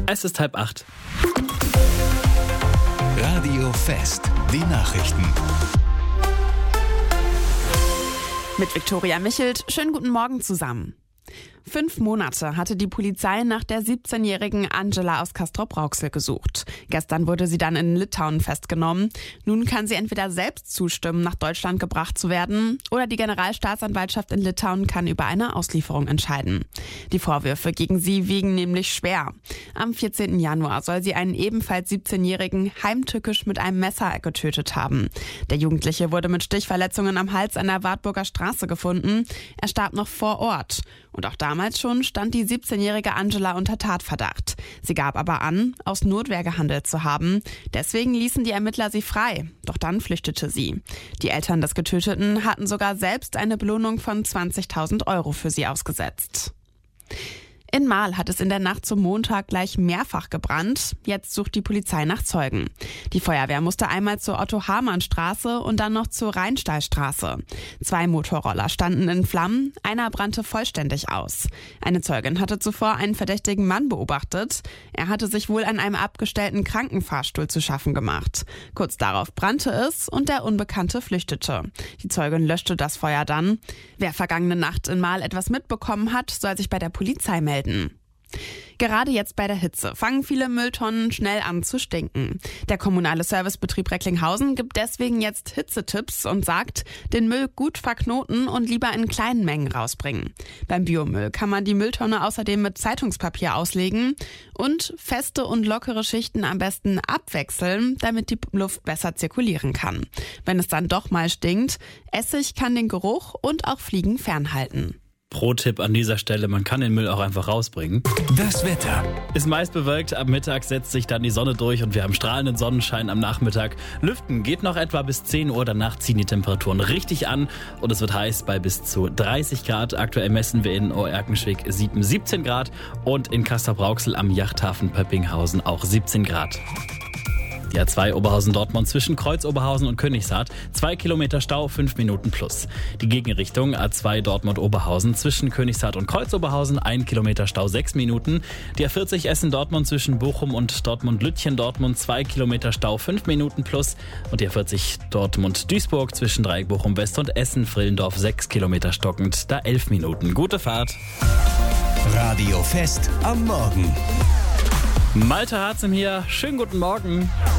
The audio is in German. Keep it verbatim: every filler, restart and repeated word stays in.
Es ist halb acht. Radio Fest, die Nachrichten. Mit Viktoria Michelt, schönen guten Morgen zusammen. Fünf Monate hatte die Polizei nach der siebzehnjährigen Angela aus Castrop-Rauxel gesucht. Gestern wurde sie dann in Litauen festgenommen. Nun kann sie entweder selbst zustimmen, nach Deutschland gebracht zu werden, oder die Generalstaatsanwaltschaft in Litauen kann über eine Auslieferung entscheiden. Die Vorwürfe gegen sie wiegen nämlich schwer. Am vierzehnten Januar soll sie einen ebenfalls siebzehnjährigen heimtückisch mit einem Messer getötet haben. Der Jugendliche wurde mit Stichverletzungen am Hals an der Wartburger Straße gefunden. Er starb noch vor Ort. Und auch damals schon stand die siebzehnjährige Angela unter Tatverdacht. Sie gab aber an, aus Notwehr gehandelt zu haben. Deswegen ließen die Ermittler sie frei. Doch dann flüchtete sie. Die Eltern des Getöteten hatten sogar selbst eine Belohnung von zwanzigtausend Euro für sie ausgesetzt. In Marl hat es in der Nacht zum Montag gleich mehrfach gebrannt. Jetzt sucht die Polizei nach Zeugen. Die Feuerwehr musste einmal zur Otto-Hamann-Straße und dann noch zur Rheinstallstraße. Zwei Motorroller standen in Flammen, einer brannte vollständig aus. Eine Zeugin hatte zuvor einen verdächtigen Mann beobachtet. Er hatte sich wohl an einem abgestellten Krankenfahrstuhl zu schaffen gemacht. Kurz darauf brannte es und der Unbekannte flüchtete. Die Zeugin löschte das Feuer dann. Wer vergangene Nacht in Marl etwas mitbekommen hat, soll sich bei der Polizei melden. Gerade jetzt bei der Hitze fangen viele Mülltonnen schnell an zu stinken. Der kommunale Servicebetrieb Recklinghausen gibt deswegen jetzt Hitzetipps und sagt, den Müll gut verknoten und lieber in kleinen Mengen rausbringen. Beim Biomüll kann man die Mülltonne außerdem mit Zeitungspapier auslegen und feste und lockere Schichten am besten abwechseln, damit die Luft besser zirkulieren kann. Wenn es dann doch mal stinkt, Essig kann den Geruch und auch Fliegen fernhalten. Pro-Tipp an dieser Stelle, man kann den Müll auch einfach rausbringen. Das Wetter. Ist meist bewölkt, ab Mittag setzt sich dann die Sonne durch und wir haben strahlenden Sonnenschein am Nachmittag. Lüften geht noch etwa bis zehn Uhr, danach ziehen die Temperaturen richtig an und es wird heiß bei bis zu dreißig Grad. Aktuell messen wir in Oerkenschwick siebzehn Grad und in Castrop-Rauxel am Yachthafen Pöppinghausen auch siebzehn Grad. Die A zwei Oberhausen-Dortmund zwischen Kreuz-Oberhausen und Königshardt. Zwei Kilometer Stau, fünf Minuten plus. Die Gegenrichtung A zwei Dortmund-Oberhausen zwischen Königshardt und Kreuz-Oberhausen. Ein Kilometer Stau, sechs Minuten. Die A vierzig Essen-Dortmund zwischen Bochum und Dortmund-Lütchen-Dortmund. Zwei Kilometer Stau, fünf Minuten plus. Und die A vierzig Dortmund-Duisburg zwischen Dreieck Bochum-West und Essen-Frillendorf. Sechs Kilometer stockend, da elf Minuten. Gute Fahrt. Radio Fest am Morgen. Malte Harzem hier. Schönen guten Morgen.